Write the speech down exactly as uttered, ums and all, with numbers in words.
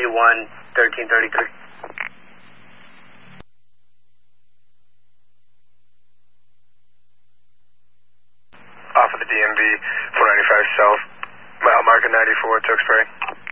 one, thirteen thirty-three. Off of the D M V, four ninety-five South, mile marker ninety-four, Tewksbury.